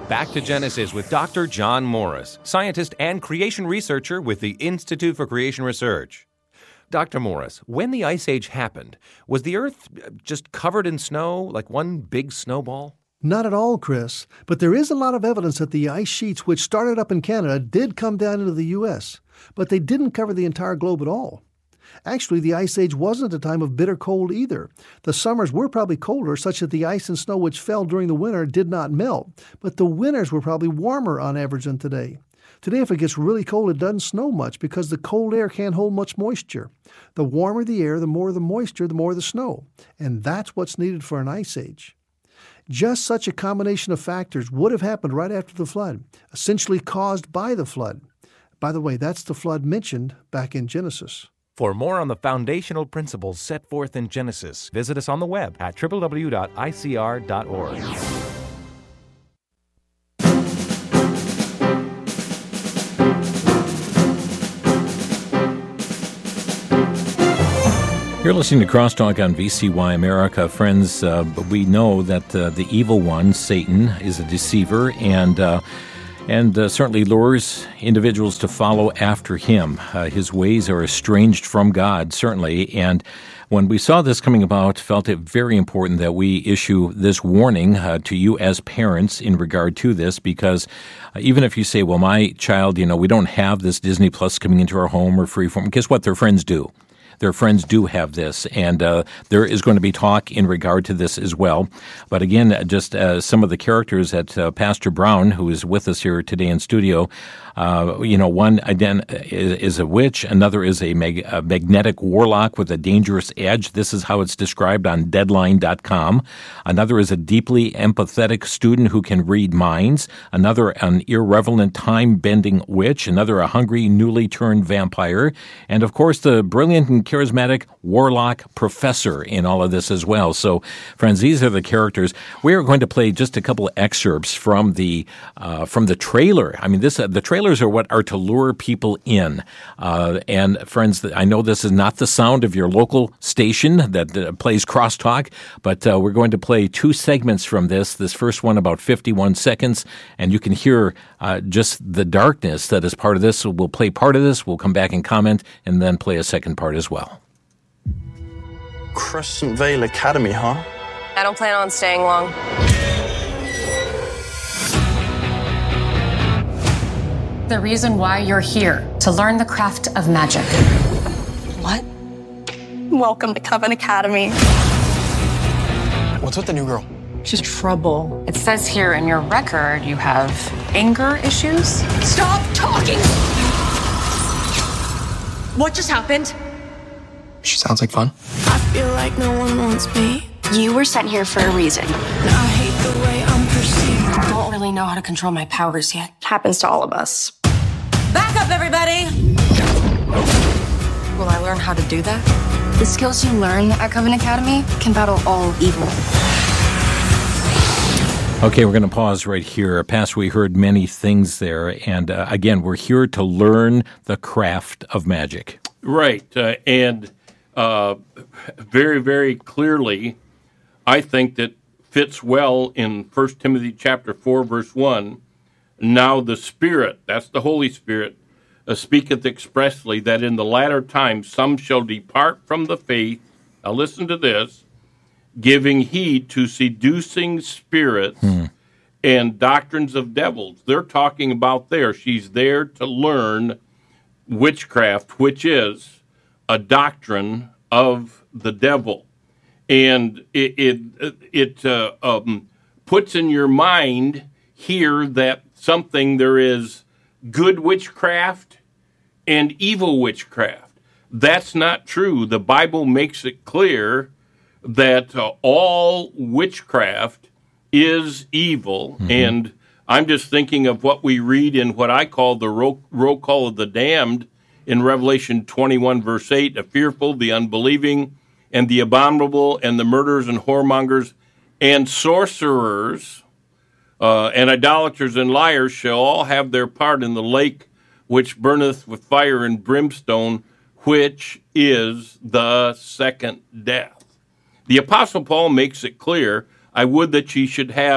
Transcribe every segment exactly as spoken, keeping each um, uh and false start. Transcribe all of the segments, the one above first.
Back to Genesis with Doctor John Morris, scientist and creation researcher with the Institute for Creation Research. Doctor Morris, when the Ice Age happened, was the Earth just covered in snow, like one big snowball? Not at all, Chris. But there is a lot of evidence that the ice sheets, which started up in Canada, did come down into the U S, but they didn't cover the entire globe at all. Actually, the Ice Age wasn't a time of bitter cold either. The summers were probably colder, such that the ice and snow which fell during the winter did not melt, but the winters were probably warmer on average than today. Today, if it gets really cold, it doesn't snow much because the cold air can't hold much moisture. The warmer the air, the more the moisture, the more the snow. And that's what's needed for an ice age. Just such a combination of factors would have happened right after the flood, essentially caused by the flood. By the way, that's the flood mentioned back in Genesis. For more on the foundational principles set forth in Genesis, visit us on the web at w w w dot i c r dot org. You're listening to Crosstalk on V C Y America. Friends, uh, we know that uh, the evil one, Satan, is a deceiver and uh, and uh, certainly lures individuals to follow after him. Uh, his ways are estranged from God, certainly, and when we saw this coming about, felt it very important that we issue this warning uh, to you as parents in regard to this, because uh, even if you say, well, my child, you know, we don't have this Disney Plus coming into our home or Freeform, guess what? Their friends do. Their friends do have this, and uh, there is going to be talk in regard to this as well. But again, just uh, some of the characters that uh, Pastor Brown, who is with us here today in studio, uh, you know, one again is, is a witch, another is a, mag- a magnetic warlock with a dangerous edge. This is how it's described on Deadline dot com. Another is a deeply empathetic student who can read minds. Another, an irreverent time-bending witch. Another, a hungry, newly turned vampire. And of course, the brilliant and charismatic warlock professor in all of this as well. So, friends, these are the characters. We are going to play just a couple of excerpts from the uh, from the trailer. I mean, this uh, the trailers are what are to lure people in. Uh, and friends, I know this is not the sound of your local station that uh, plays Crosstalk, but uh, we're going to play two segments from this. This first one about fifty-one seconds, and you can hear uh, just the darkness that is part of this. So we'll play part of this. We'll come back and comment, and then play a second part as well. Crescent Vale Academy, huh? I don't plan on staying long. The reason why you're here, to learn the craft of magic. What? Welcome to Coven Academy. What's with the new girl? She's trouble. It says here in your record you have anger issues. Stop talking! What just happened? She sounds like fun. I feel like no one wants me. You were sent here for a reason. I hate the way I'm perceived. I don't really know how to control my powers yet. Happens to all of us. Back up, everybody! Will I learn how to do that? The skills you learn at Coven Academy can battle all evil. Okay, we're going to pause right here. Past, we heard many things there. And uh, again, we're here to learn the craft of magic. Right. Uh, and uh, very, very clearly, I think that fits well in First Timothy chapter four, verse one. Now the Spirit, that's the Holy Spirit, uh, speaketh expressly that in the latter times some shall depart from the faith. Now listen to this. Giving heed to seducing spirits hmm. and doctrines of devils. They're talking about there. She's there to learn witchcraft, which is a doctrine of the devil. And it it, it uh, um, puts in your mind here that something there is good witchcraft and evil witchcraft. That's not true. The Bible makes it clear that uh, all witchcraft is evil, mm-hmm. and I'm just thinking of what we read in what I call the roll, roll call of the damned in Revelation twenty-one, verse eight, the fearful, the unbelieving, and the abominable, and the murderers and whoremongers, and sorcerers, uh, and idolaters and liars shall all have their part in the lake which burneth with fire and brimstone, which is the second death. The Apostle Paul makes it clear, I would that ye should have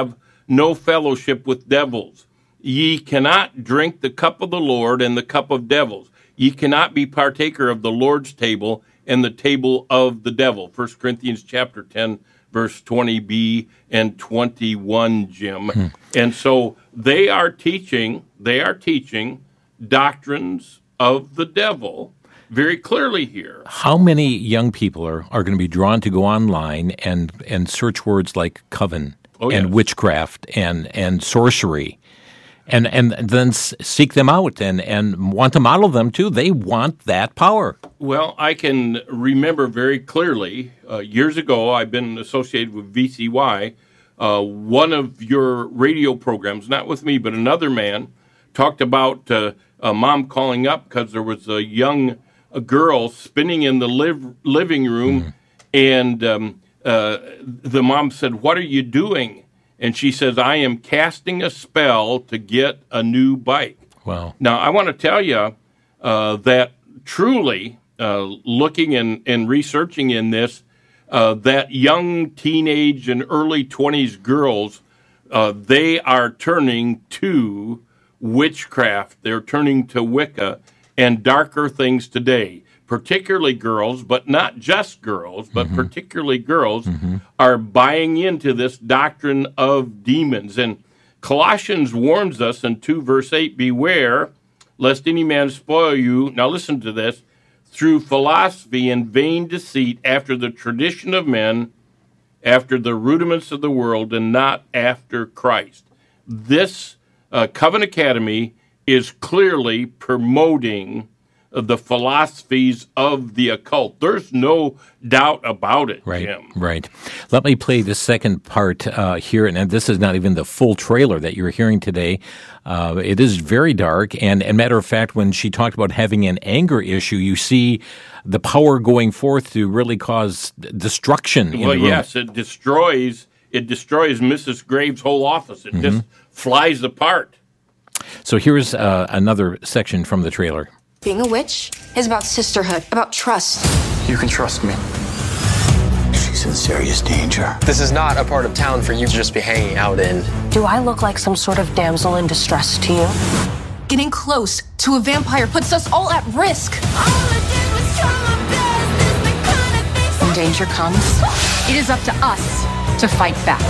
no fellowship with devils. Ye cannot drink the cup of the Lord and the cup of devils. Ye cannot be partaker of the Lord's table and the table of the devil. First Corinthians chapter ten, verse twenty b and twenty-one, Jim. Hmm. And so they are teaching, they are teaching doctrines of the devil very clearly here. How many young people are, are going to be drawn to go online and, and search words like coven oh, and yes. witchcraft and, and sorcery and, and then seek them out and, and want to model them too? They want that power. Well, I can remember very clearly, uh, years ago, I've been associated with V C Y. Uh, one of your radio programs, not with me, but another man, talked about uh, a mom calling up because there was a young a girl spinning in the live, living room, mm. and um, uh, the mom said, "What are you doing?" And she says, "I am casting a spell to get a new bike." Wow. Now, I want to tell you uh, that truly, uh, looking and, and researching in this, uh, that young teenage and early twenties girls, uh, they are turning to witchcraft. They're turning to Wicca and darker things today, particularly girls, but not just girls, but mm-hmm. particularly girls, mm-hmm. are buying into this doctrine of demons. And Colossians warns us in two verse eight, beware, lest any man spoil you, now listen to this, through philosophy and vain deceit, after the tradition of men, after the rudiments of the world, and not after Christ. This uh, Coven Academy is clearly promoting the philosophies of the occult. There's no doubt about it, right, Jim. Right. Let me play the second part uh, here, and this is not even the full trailer that you're hearing today. Uh, it is very dark, and, and matter of fact, when she talked about having an anger issue, you see the power going forth to really cause destruction in well, the room. yes, it destroys, it destroys Missus Graves' whole office. It mm-hmm. just flies apart. So here's uh, another section from the trailer. Being a witch is about sisterhood, about trust. You can trust me. She's in serious danger. This is not a part of town for you to just be hanging out in. Do I look like some sort of damsel in distress to you? Getting close to a vampire puts us all at risk. When danger comes, it is up to us to fight back.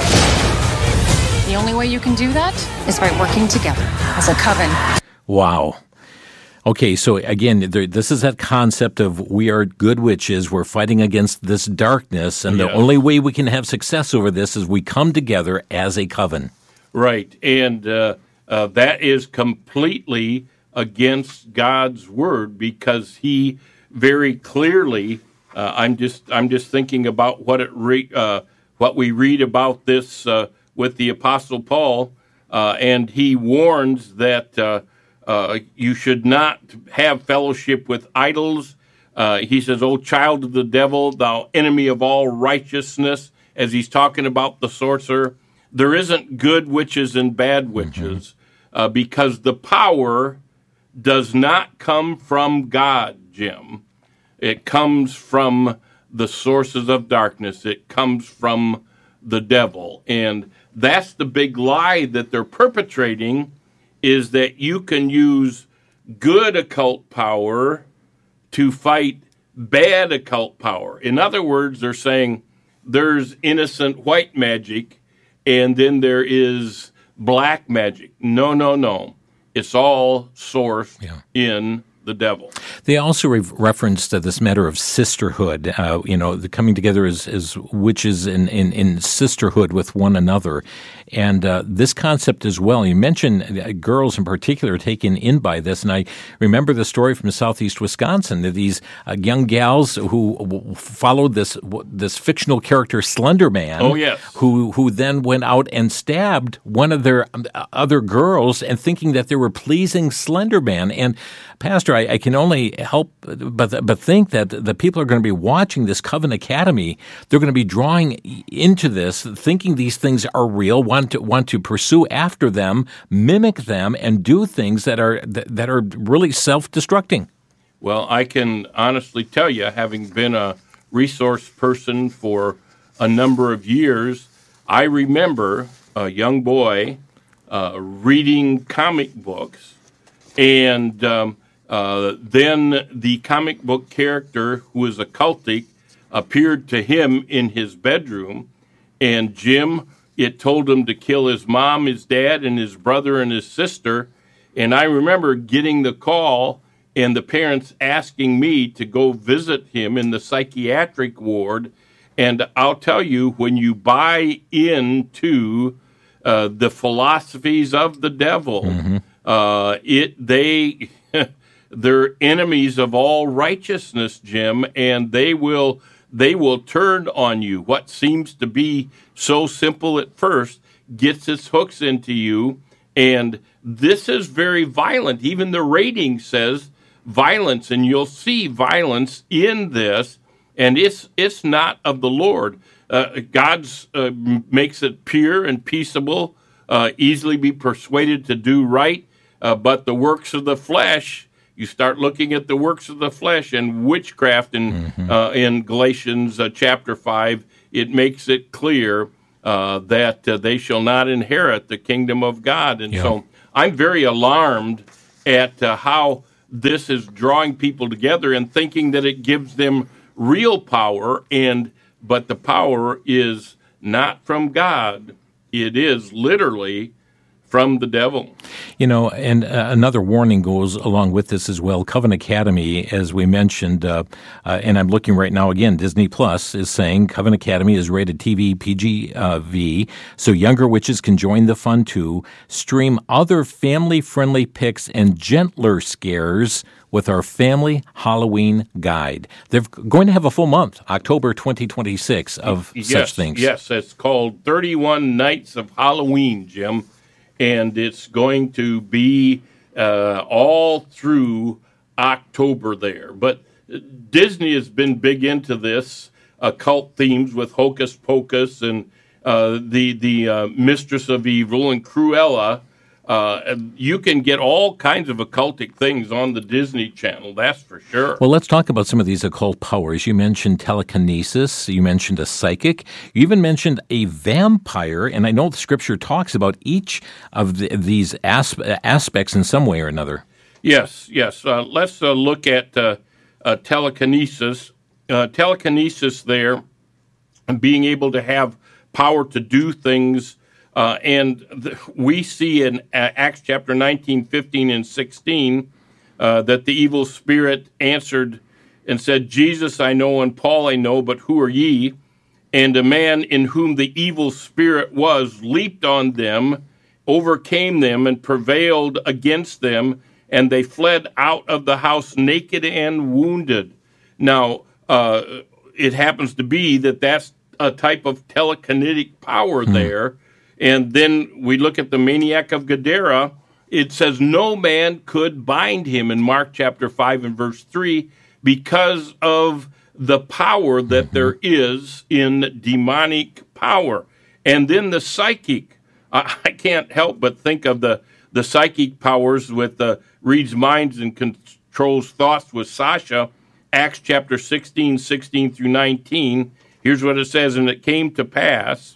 The only way you can do that is by working together as a coven. Wow. Okay, so again, there, this is that concept of we are good witches, we're fighting against this darkness, and yeah. the only way we can have success over this is we come together as a coven. Right, and uh, uh, that is completely against God's word, because he very clearly, uh, I'm just I'm just thinking about what it re- uh, what we read about this uh, with the Apostle Paul, uh, and he warns that uh, uh, you should not have fellowship with idols. Uh, he says, "O child of the devil, thou enemy of all righteousness," as he's talking about the sorcerer. There isn't good witches and bad witches, mm-hmm. uh, because the power does not come from God, Jim. It comes from the sources of darkness. It comes from the devil. And that's the big lie that they're perpetrating, is that you can use good occult power to fight bad occult power. In other words, they're saying there's innocent white magic and then there is black magic. No, no, no. It's all sourced yeah. in the devil. They also re- referenced uh, this matter of sisterhood, uh, you know, the coming together as, as witches in, in, in sisterhood with one another. And uh, this concept as well, you mentioned uh, girls in particular taken in by this. And I remember the story from southeast Wisconsin, that these uh, young gals who w- followed this w- this fictional character, Slender Man, oh, yes. who, who then went out and stabbed one of their um, other girls, and thinking that they were pleasing Slender Man. And Pastor, I, I can only help but but think that the people are going to be watching this Coven Academy. They're going to be drawing into this, thinking these things are real, want to want to pursue after them, mimic them, and do things that are that, that are really self-destructing. Well, I can honestly tell you, having been a resource person for a number of years, I remember a young boy uh, reading comic books, and um, uh, then the comic book character, who was occultic, appeared to him in his bedroom, and Jim, it told him to kill his mom, his dad, and his brother and his sister. And I remember getting the call and the parents asking me to go visit him in the psychiatric ward. And I'll tell you, when you buy into uh, the philosophies of the devil, mm-hmm. uh, it they they're enemies of all righteousness, Jim, and they will they will turn on you. What seems to be so simple at first gets its hooks into you, and this is very violent. Even the rating says violence, and you'll see violence in this, and it's it's not of the Lord. Uh, God's uh, makes it pure and peaceable, uh, easily be persuaded to do right, uh, but the works of the flesh, you start looking at the works of the flesh and witchcraft in, mm-hmm. uh, in Galatians uh, chapter five, it makes it clear uh, that uh, they shall not inherit the kingdom of God. And yeah. so I'm very alarmed at uh, how this is drawing people together and thinking that it gives them real power, and but the power is not from God. It is literally from the devil. You know, and uh, another warning goes along with this as well. Covenant Academy, as we mentioned, uh, uh, and I'm looking right now again, Disney Plus is saying Covenant Academy is rated T V P G V, so younger witches can join the fun too. Stream other family-friendly picks and gentler scares with our family Halloween guide. They're going to have a full month, October twenty twenty-six, of yes, such things. Yes, it's called thirty-one Nights of Halloween, Jim. And it's going to be uh, all through October there. But Disney has been big into this, occult themes with Hocus Pocus and uh, the the uh, Mistress of Evil and Cruella. Uh, you can get all kinds of occultic things on the Disney Channel, that's for sure. Well, let's talk about some of these occult powers. You mentioned telekinesis. You mentioned a psychic. You even mentioned a vampire. And I know the Scripture talks about each of the, these asp- aspects in some way or another. Yes, yes. Uh, let's uh, look at uh, uh, telekinesis. Uh, telekinesis there, and being able to have power to do things. Uh, and the, we see in Acts chapter nineteen, fifteen, and sixteen uh, that the evil spirit answered and said, Jesus I know and Paul I know, but who are ye? And a man in whom the evil spirit was leaped on them, overcame them, and prevailed against them, and they fled out of the house naked and wounded. Now, uh, it happens to be that that's a type of telekinetic power hmm. there. And then we look at the maniac of Gadara. It says no man could bind him in Mark chapter five and verse three because of the power that mm-hmm. there is in demonic power. And then the psychic. I, I can't help but think of the, the psychic powers with the uh, reads minds and controls thoughts with Sasha. Acts chapter sixteen, sixteen through nineteen. Here's what it says, and it came to pass,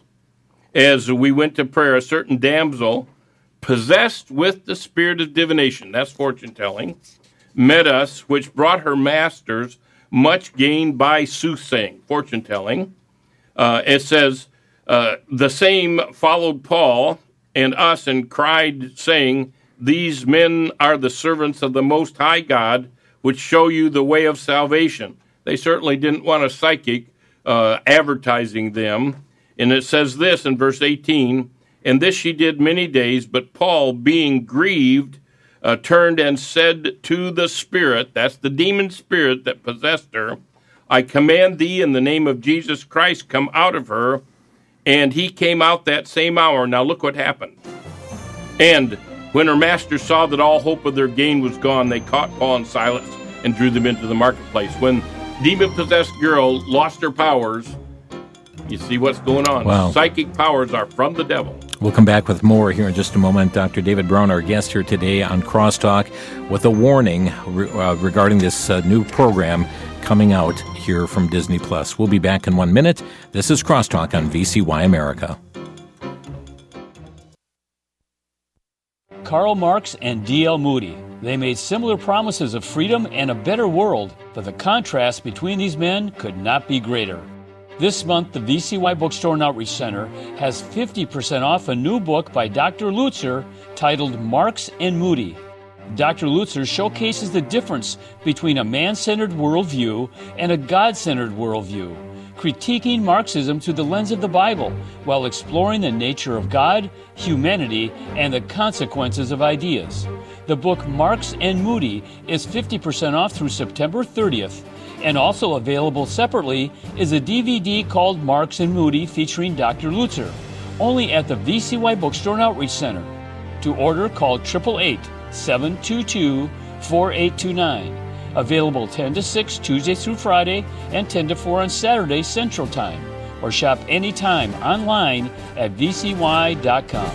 as we went to prayer, a certain damsel, possessed with the spirit of divination, that's fortune-telling, met us, which brought her masters much gain by soothsaying, fortune-telling. Uh, it says, uh, the same followed Paul and us and cried, saying, these men are the servants of the Most High God, which show you the way of salvation. They certainly didn't want a psychic uh, advertising them. And it says this in verse eighteen, and this she did many days, but Paul, being grieved, uh, turned and said to the spirit, that's the demon spirit that possessed her, I command thee in the name of Jesus Christ, come out of her. And he came out that same hour. Now look what happened. And when her masters saw that all hope of their gain was gone, they caught Paul and Silas and drew them into the marketplace. When demon-possessed girl lost her powers, you see what's going on. Wow. Psychic powers are from the devil. We'll come back with more here in just a moment. Doctor David Brown, our guest here today on Crosstalk, with a warning re- uh, regarding this uh, new program coming out here from Disney Plus. We'll be back in one minute. This is Crosstalk on V C Y America. Karl Marx and D L Moody. They made similar promises of freedom and a better world, but the contrast between these men could not be greater. This month, the V C Y Bookstore and Outreach Center has fifty percent off a new book by Doctor Lutzer titled Marx and Moody. Doctor Lutzer showcases the difference between a man-centered worldview and a God-centered worldview, critiquing Marxism through the lens of the Bible while exploring the nature of God, humanity, and the consequences of ideas. The book Marx and Moody is fifty percent off through September thirtieth, and also available separately is a D V D called Marx and Moody featuring Doctor Lutzer, only at the V C Y Bookstore and Outreach Center. To order, call eight eight eight, seven two two, four eight two nine. Available ten to six Tuesday through Friday and ten to four on Saturday Central Time. Or shop anytime online at v c y dot com.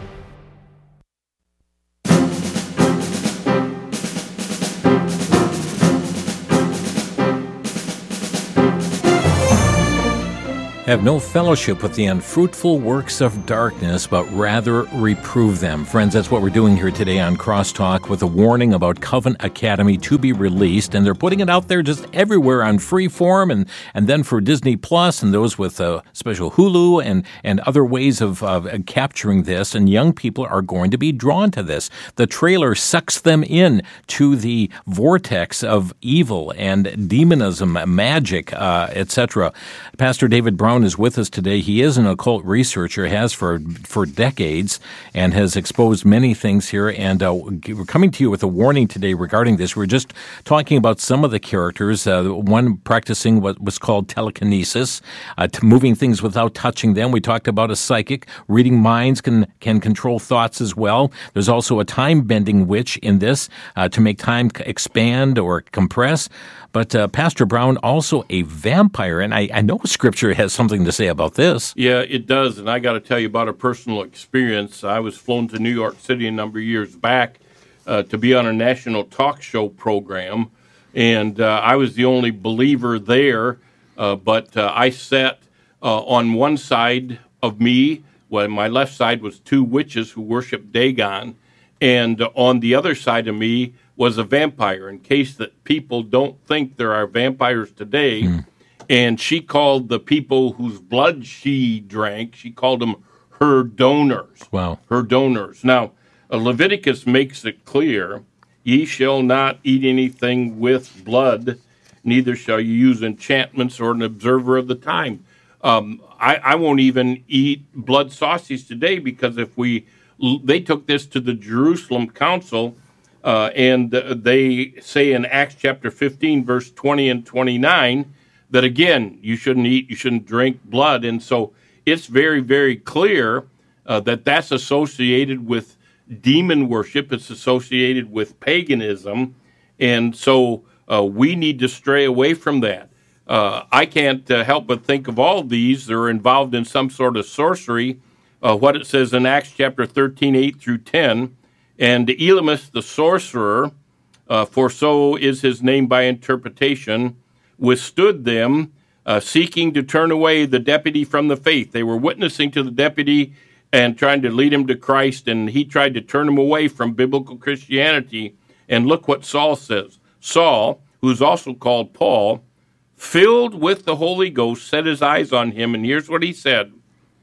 Have no fellowship with the unfruitful works of darkness, but rather reprove them. Friends, that's what we're doing here today on Crosstalk, with a warning about Covenant Academy to be released, and they're putting it out there just everywhere on Freeform, and, and then for Disney Plus, and those with uh, special Hulu, and, and other ways of uh, capturing this, and young people are going to be drawn to this. The trailer sucks them in to the vortex of evil and demonism, magic, uh, et cetera. Pastor David Brown is with us today. He is an occult researcher, has for for decades, and has exposed many things here. And uh, we're coming to you with a warning today regarding this. We're just talking about some of the characters. Uh, one practicing what was called telekinesis, uh, to moving things without touching them. We talked about a psychic. Reading minds can can control thoughts as well. There's also a time-bending witch in this, uh, to make time expand or compress. But uh, Pastor Brown, also a vampire, and I, I know Scripture has something to say about this. Yeah, it does, and I got to tell you about a personal experience. I was flown to New York City a number of years back uh, to be on a national talk show program, and uh, I was the only believer there, uh, but uh, I sat uh, on one side of me, well, my left side was two witches who worshiped Dagon, and uh, on the other side of me was a vampire, in case that people don't think there are vampires today. Mm. And she called the people whose blood she drank, she called them her donors. Wow. Her donors. Now, uh, Leviticus makes it clear, ye shall not eat anything with blood, neither shall you use enchantments or an observer of the time. Um, I, I won't even eat blood sausage today, because if we, they took this to the Jerusalem Council, Uh, and uh, they say in Acts chapter fifteen, verse twenty and twenty-nine, that again, you shouldn't eat, you shouldn't drink blood. And so it's very, very clear uh, that that's associated with demon worship. It's associated with paganism. And so uh, we need to stray away from that. Uh, I can't uh, help but think of all these that are involved in some sort of sorcery. Uh, what it says in Acts chapter thirteen, eight through ten, and Elymas the sorcerer, uh, for so is his name by interpretation, withstood them, uh, seeking to turn away the deputy from the faith. They were witnessing to the deputy and trying to lead him to Christ, and he tried to turn him away from biblical Christianity. And look what Saul says. Saul, who's also called Paul, filled with the Holy Ghost, set his eyes on him, and here's what he said.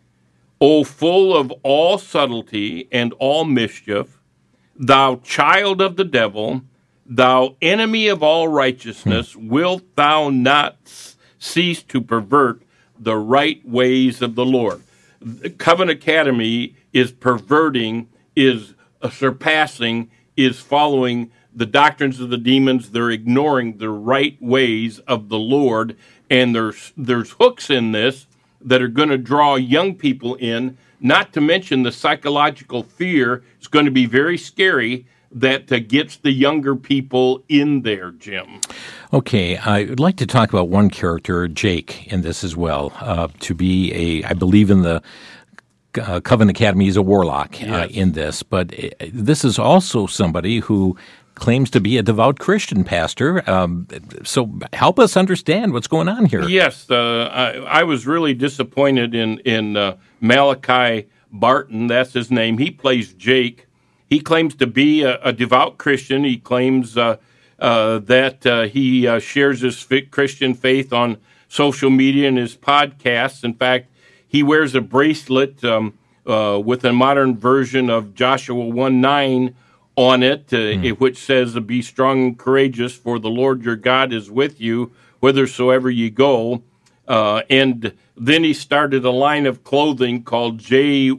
O full of all subtlety and all mischief, thou child of the devil, thou enemy of all righteousness, hmm. wilt thou not cease to pervert the right ways of the Lord? Covenant Academy is perverting, is uh, surpassing, is following the doctrines of the demons. They're ignoring the right ways of the Lord, and there's there's hooks in this that are going to draw young people in, not to mention the psychological fear. It's going to be very scary that uh, gets the younger people in there, Jim. Okay, I'd like to talk about one character, Jake, in this as well, uh, to be a, I believe in the uh, Covenant Academy, he's a warlock yes. uh, in this, but this is also somebody who claims to be a devout Christian, Pastor. Um, so help us understand what's going on here. Yes, uh, I, I was really disappointed in, in uh, Malachi Barton, that's his name. He plays Jake, he claims to be a, a devout Christian. He claims uh, uh, that uh, he uh, shares his fi- Christian faith on social media and his podcasts. In fact, he wears a bracelet um, uh, with a modern version of Joshua one nine on it, uh, mm. it, which says, "Be strong and courageous, for the Lord your God is with you, whithersoever ye go." Uh, and then he started a line of clothing called J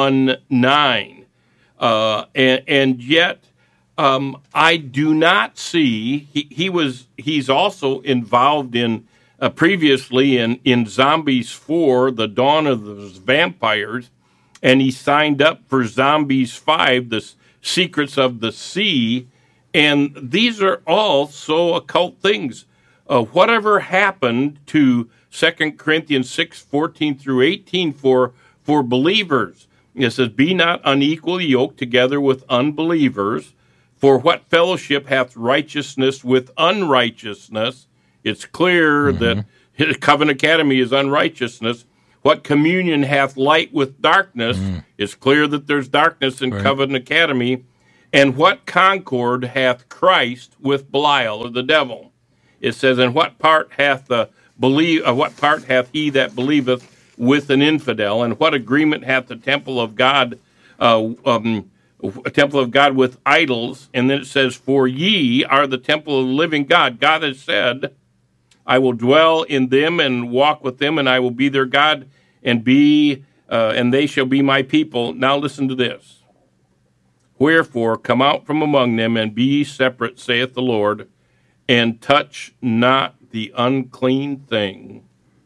nineteen. Uh, and, and yet, um, I do not see, he, he was, he's also involved in, uh, previously in, in Zombies four, The Dawn of the Vampires, and he signed up for Zombies five, The Secrets of the Sea, and these are all so occult things. Uh, whatever happened to Second Corinthians six fourteen through eighteen for, for believers? It says, "Be not unequally yoked together with unbelievers, for what fellowship hath righteousness with unrighteousness?" It's clear mm-hmm. that Covenant Academy is unrighteousness. "What communion hath light with darkness?" Mm-hmm. It's clear that there's darkness in right. Covenant Academy. "And what concord hath Christ with Belial," or the devil? It says, "And what part hath the believe? Uh, what part hath he that believeth with an infidel? And what agreement hath the temple of God, uh, um, a temple of God with idols?" And then it says, "For ye are the temple of the living God. God has said, I will dwell in them and walk with them, and I will be their God, and be uh, and they shall be my people." Now listen to this. "Wherefore come out from among them, and be ye separate, saith the Lord, and touch not the unclean thing,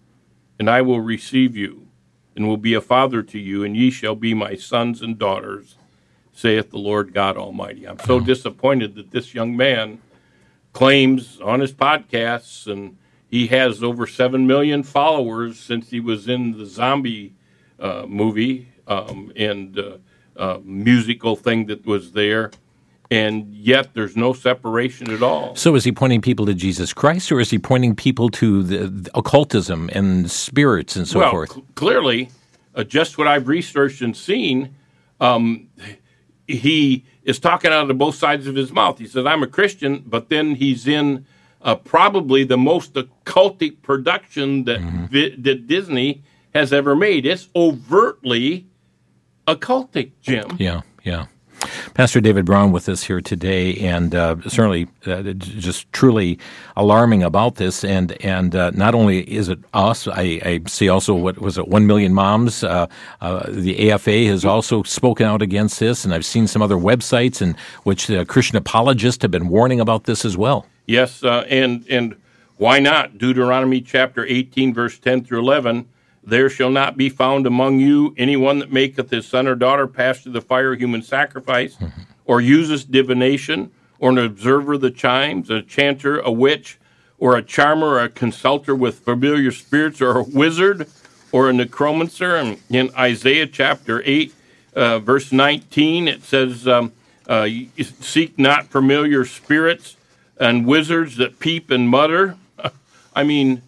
and I will receive you, and will be a father to you, and ye shall be my sons and daughters, saith the Lord God Almighty." I'm so disappointed that this young man claims on his podcasts, and he has over seven million followers since he was in the zombie uh, movie um, and uh, uh, musical thing that was there. And yet there's no separation at all. So is he pointing people to Jesus Christ, or is he pointing people to the, the occultism and spirits and so well, forth? Cl- clearly, uh, just what I've researched and seen, um, he is talking out of both sides of his mouth. He says, "I'm a Christian," but then he's in uh, probably the most occultic production that, mm-hmm. vi- that Disney has ever made. It's overtly occultic, Jim. Yeah, yeah. Pastor David Brown with us here today, and uh, certainly uh, just truly alarming about this. And and uh, not only is it us, I, I see also, what was it, One Million Moms. Uh, uh, the A F A has also spoken out against this, and I've seen some other websites in which the Christian apologists have been warning about this as well. Yes, uh, and and why not? Deuteronomy chapter eighteen, verse ten through eleven. "There shall not be found among you anyone that maketh his son or daughter pass through the fire of human sacrifice, mm-hmm. or uses divination, or an observer of the chimes, a chanter, a witch, or a charmer, or a consulter with familiar spirits, or a wizard, or a necromancer." And in Isaiah chapter eight, uh, verse nineteen, it says, um, uh, "Seek not familiar spirits and wizards that peep and mutter." I mean...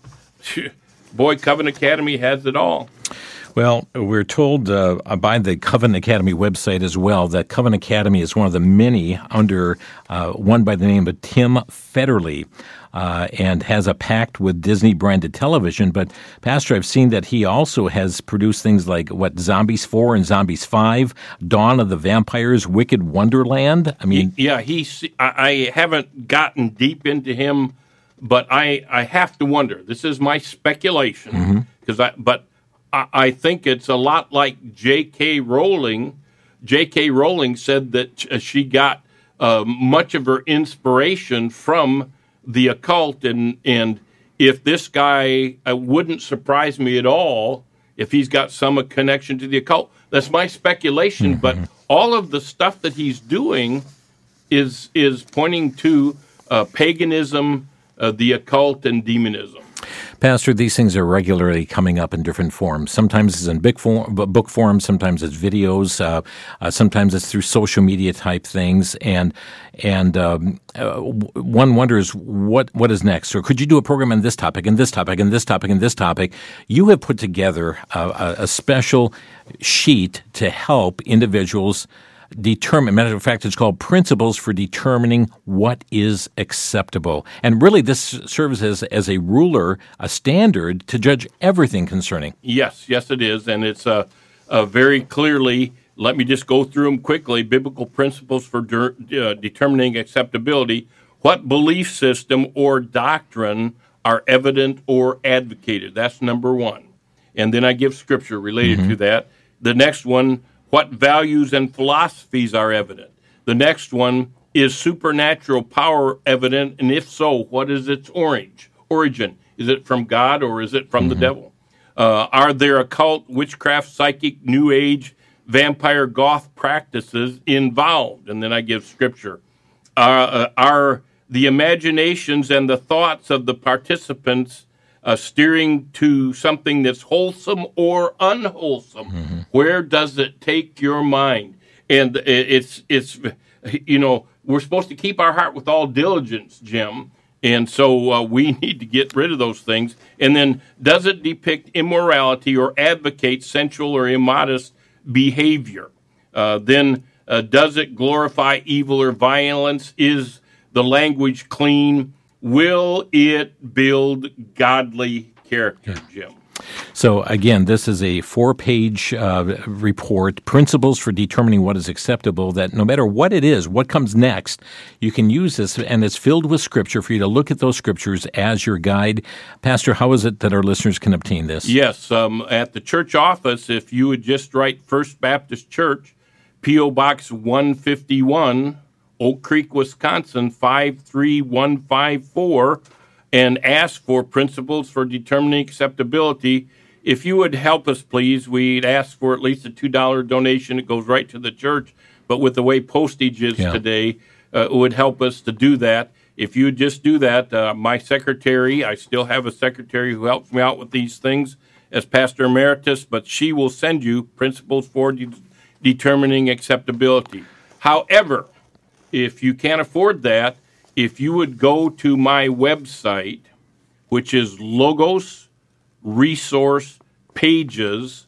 Boy, Covenant Academy has it all. Well, we're told uh, by the Covenant Academy website as well that Covenant Academy is one of the many under uh, one by the name of Tim Federle, uh, and has a pact with Disney-branded television. But, Pastor, I've seen that he also has produced things like, what, Zombies four and Zombies five, Dawn of the Vampires, Wicked Wonderland? I mean... Yeah, he's, I, I haven't gotten deep into him, but I, I have to wonder. This is my speculation, because mm-hmm. I but I, I think it's a lot like J K. Rowling. J K. Rowling said that she got uh, much of her inspiration from the occult, and and if this guy uh, wouldn't surprise me at all if he's got some connection to the occult. That's my speculation, mm-hmm. but all of the stuff that he's doing is is pointing to uh, paganism, Uh, the occult, and demonism. Pastor, these things are regularly coming up in different forms. Sometimes it's in big form, book form, sometimes it's videos, uh, uh, sometimes it's through social media type things, and and um, uh, one wonders what what is next. Or could you do a program on this topic, and this topic, and this topic, and this topic? You have put together a, a, a special sheet to help individuals determine, matter of fact, it's called Principles for Determining What is Acceptable. And really, this serves as, as a ruler, a standard to judge everything concerning. Yes, yes, it is. And it's uh, uh, very clearly, let me just go through them quickly, biblical principles for de- uh, determining acceptability. What belief system or doctrine are evident or advocated? That's number one. And then I give scripture related mm-hmm. to that. The next one, what values and philosophies are evident? The next one, is supernatural power evident? And if so, what is its orange, origin? Is it from God or is it from mm-hmm. the devil? Uh, are there occult, witchcraft, psychic, new age, vampire, goth practices involved? And then I give scripture. Uh, uh, are the imaginations and the thoughts of the participants uh, steering to something that's wholesome or unwholesome? Mm-hmm. Where does it take your mind? And it's, it's, you know, we're supposed to keep our heart with all diligence, Jim. And so uh, we need to get rid of those things. And then, does it depict immorality or advocate sensual or immodest behavior? Uh, then, uh, does it glorify evil or violence? Is the language clean? Will it build godly character, Jim? So, again, this is a four-page uh, report, Principles for Determining What is Acceptable, that no matter what it is, what comes next, you can use this, and it's filled with Scripture for you to look at those Scriptures as your guide. Pastor, how is it that our listeners can obtain this? Yes, um, at the church office, if you would just write First Baptist Church, P O. Box one fifty-one, Oak Creek, Wisconsin, five three one five four, and ask for Principles for Determining Acceptability. If you would help us, please, we'd ask for at least a two dollars donation. It goes right to the church. But with the way postage is yeah. today, uh, it would help us to do that. If you would just do that, uh, my secretary, I still have a secretary who helps me out with these things as Pastor Emeritus, but she will send you Principles for de- Determining Acceptability. However, if you can't afford that, if you would go to my website, which is Logos Resource Pages,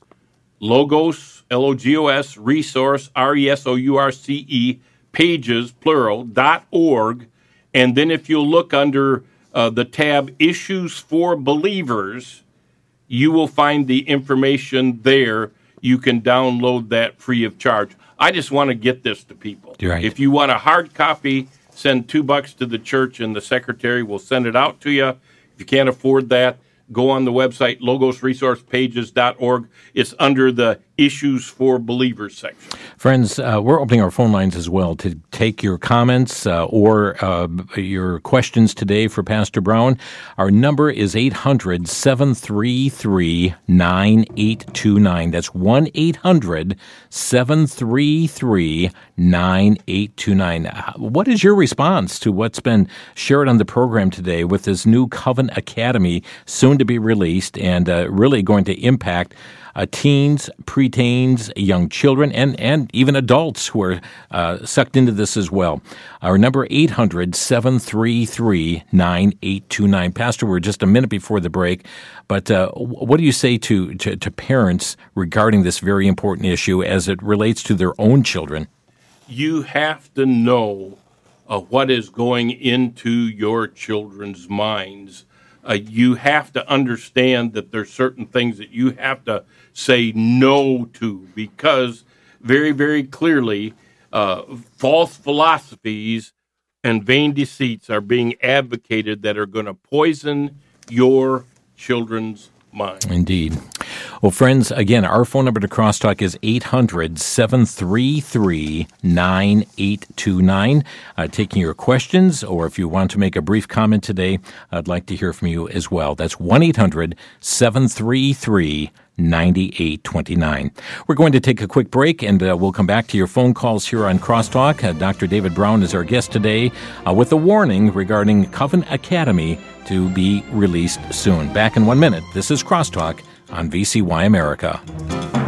Logos, L O G O S, Resource, R E S O U R C E, Pages, plural, dot org, and then if you'll look under uh, the tab Issues for Believers, you will find the information there. You can download that free of charge. I just want to get this to people. Right. If you want a hard copy, send two bucks to the church, and the secretary will send it out to you. If you can't afford that, go on the website, logos resource pages dot org. It's under the Issues for Believers section. Friends, uh, we're opening our phone lines as well to take your comments uh, or uh, your questions today for Pastor Brown. Our number is eight hundred, seven three three, nine eight two nine. That's one eight hundred, seven three three, nine eight two nine. What is your response to what's been shared on the program today with this new Covenant Academy soon to be released and uh, really going to impact Uh, teens, preteens, young children, and, and even adults who are uh, sucked into this as well. Our number, eight hundred, seven three three, nine eight two nine. Pastor, we're just a minute before the break, but uh, what do you say to, to, to parents regarding this very important issue as it relates to their own children? You have to know uh, what is going into your children's minds. Uh, you have to understand that there's certain things that you have to say no to, because very, very clearly uh, false philosophies and vain deceits are being advocated that are going to poison your children's mind. Indeed. Well, friends, again, our phone number to Crosstalk is eight hundred, seven three three, nine eight two nine. Uh, taking your questions, or if you want to make a brief comment today, I'd like to hear from you as well. That's one eight hundred, seven three three, nine eight two nine. We're going to take a quick break, and uh, we'll come back to your phone calls here on Crosstalk. Uh, Doctor David Brown is our guest today uh, with a warning regarding Covenant Academy to be released soon. Back in one minute. This is Crosstalk on V C Y America.